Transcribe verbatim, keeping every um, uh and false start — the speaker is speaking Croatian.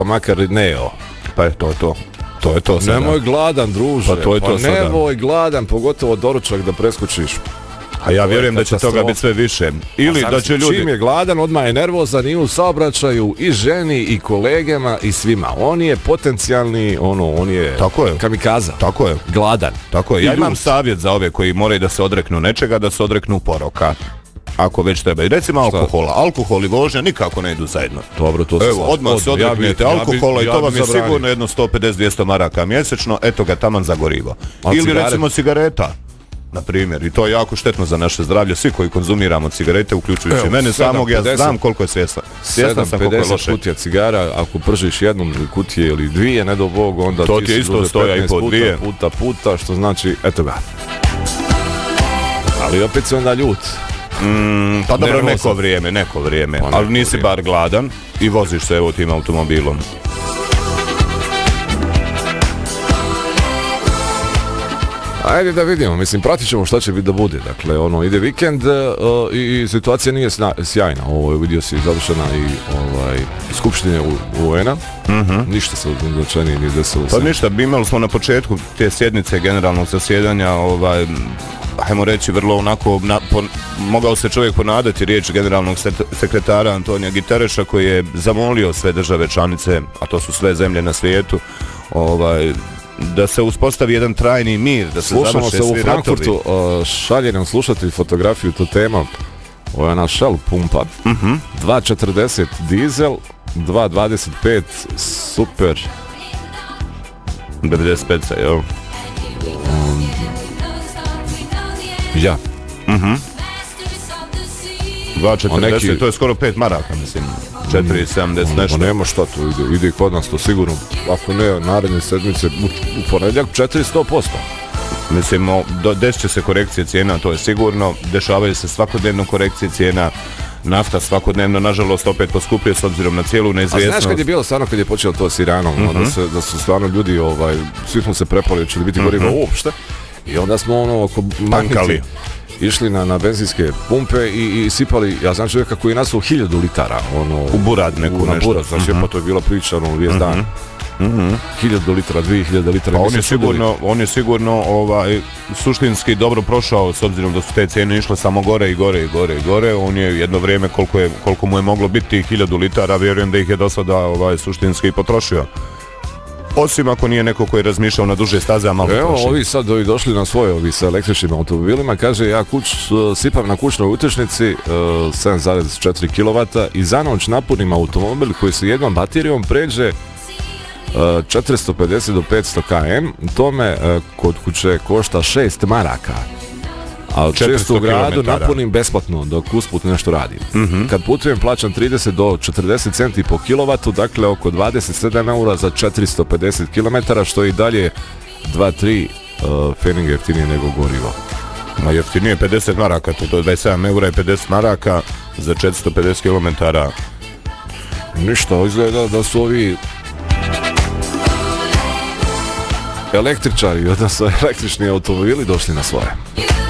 makar i neo. Pa je to to. To je to sada. Nemoj gladan, druže. Pa to je to pa sada. Nemoj gladan, pogotovo doručak da preskočiš. A ja vjerujem da će toga biti sve više. Ili da će ljudi... Čim je gladan, odmah je nervozan i u saobraćaju i ženi i kolegama i svima. On je potencijalni, ono, on je, tako je. kamikaza. Tako je. Gladan. Tako je. Ja imam savjet za ove koji moraju da se odreknu nečega, da se odreknu poroka. Ako već treba. I recimo alkohola. Alkohol i vožnja nikako ne idu zajedno. Dobro, to se Evo, odmah se odreknete ja alkohola ja ja i to vam je zabranio. Sigurno jedno sto pedeset do dvjesto maraka mjesečno, eto ga taman zagorivo. Ili cigaret? Recimo cigareta. Na primjer, i to je jako štetno za naše zdravlje. Svi koji konzumiramo cigarete, uključujući Evo, mene sedam, samog, ja znam koliko je svjestan. Svjestan sam koliko je loše. kutija cigara, ako pržiš jednom kutije ili dvije, ne do Bog, onda to ti ti je isto stoja i po dvije. Puta, puta, što znači, eto ga. Ali opet se onda ljut. Mm, pa dobro, neko vrijeme, neko vrijeme. Pa ali nisi vrijeme. Bar gladan i voziš se evo tim automobilom. Ajde da vidimo, mislim, pratit ćemo šta će biti da bude. Dakle, ono, ide vikend uh, i, i situacija nije sna, sjajna. Ovo je vidio si završena i ovaj, skupštine U N-a. Mm-hmm. Ništa se značajnije nije desilo. Pa ništa, imali smo na početku te sjednice generalnog zasjedanja, ovaj, hajmo reći, vrlo onako, na, po, mogao se čovjek ponadati riječ generalnog sekretara Antonija Guterreša koji je zamolio sve države članice, a to su sve zemlje na svijetu, ovaj, da se uspostavi jedan trajni mir, da se Slušamo završe se svi u Frankfurtu, uh, šalje nam slušatelj fotografiju, to tema, ovo je naš Shell pumpa, mm-hmm. dva četrdeset dizel, dva dvadeset pet super, devedeset pet, jel? Um, ja. Mhm. dva četrdeset, neki... to je skoro pet maraka, mislim. četiri sedamdeset nešto. Nema šta to ide, ide i kod nas to sigurno. Ako ne, naredne sedmice, u, u ponedjeljak četiristo posto. Mislim, desit će se korekcije cijena, to je sigurno. Dešavaju se svakodnevno korekcije cijena. Nafta svakodnevno, nažalost, opet poskupljuje s obzirom na cijelu neizvjesnost. A znaš kad je bilo stvarno, kad je počelo to s Iranom, mm-hmm. da, se, da su stvarno ljudi, ovaj, svi smo se prepali, će li biti gorivo mm-hmm. uopšte. I onda smo ono, oko mahniti išli na, na benzinske pumpe i, i sipali, ja znam čovjeka koji je nasuo hiljadu litara, ono, u burad neku u, na nešto. Burad, znači mm-hmm. pa to je bila priča, ono, vijest dan. Mm-hmm. Hiljadu litara, dvije hiljade litara. Pa on je sigurno, on je sigurno ovaj, suštinski dobro prošao s obzirom da su te cijene išle samo gore i gore i gore i gore. On je jedno vrijeme koliko, je, koliko mu je moglo biti hiljadu litara, vjerujem da ih je do sada ovaj, suštinski i potrošio. Osim ako nije neko koji je razmišljao na duže staze, a malo Evo, troši. ovi sad ovi došli na svoje, ovi sa električnim automobilima, kaže ja kuć, uh, sipam na kućnoj utječnici uh, sedam zarez četiri kilovata i za noć napunim automobil koji se jednom baterijom pređe uh, četiristo pedeset do petsto kilometara, to me uh, kod kuće košta šest maraka. Ali često u gradu napunim besplatno dok usput nešto radim. Mm-hmm. Kad putujem plaćam trideset do četrdeset centi po kilovatu, dakle oko dvadeset sedam eura za četiristo pedeset kilometara, što je i dalje dva tri uh, fening jeftinije nego gorivo. Ma jeftinije pedeset maraka, to je dvadeset sedam eura i pedeset maraka za četiristo pedeset kilometara. Ništa, izgleda da su ovi električari, odnosno električni automobili došli na svoje.